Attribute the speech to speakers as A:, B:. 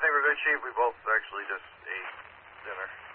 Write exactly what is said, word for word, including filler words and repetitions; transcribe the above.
A: we're good, Chief. We both actually just ate dinner.